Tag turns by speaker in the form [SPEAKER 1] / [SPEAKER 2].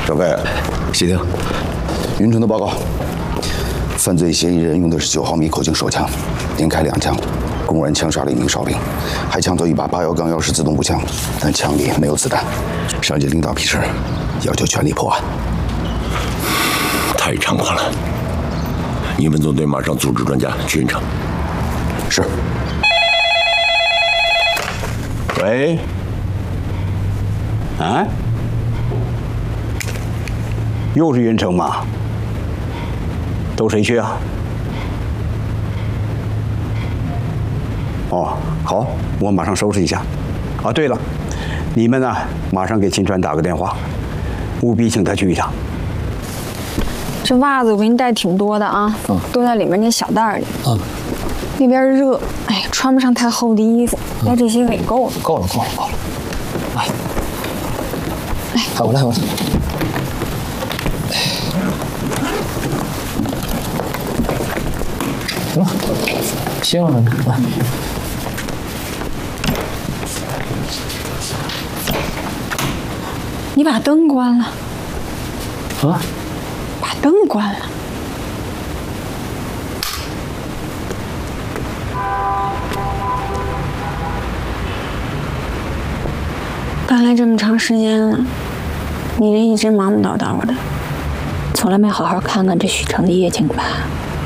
[SPEAKER 1] 赵盖，
[SPEAKER 2] 谢霆，
[SPEAKER 1] 云城的报告，犯罪嫌疑人用的是9毫米口径手枪，连开2枪，公然枪杀了1名哨兵，还抢走一把8幺杠1式自动步枪，但枪里没有子弹。上级领导批示，要求全力破案。
[SPEAKER 2] 太猖狂了！你们总队马上组织专家去现场。
[SPEAKER 1] 是。
[SPEAKER 3] 喂。啊？又是云城吗？都谁去啊？哦，好，我马上收拾一下。啊，对了，你们呢，马上给秦川打个电话，务必请他去一趟。
[SPEAKER 4] 这袜子我给你带挺多的啊，都在里面那小袋里。那边热，哎，穿不上太厚的衣服，带这些个也够了。
[SPEAKER 5] 够了。来，我来。行了，行了，来。
[SPEAKER 4] 你把灯关了。
[SPEAKER 5] 啊？
[SPEAKER 4] 把灯关了。刚来这么长时间了，你这一直忙忙叨叨的，从来没好好看看这许城的夜景吧？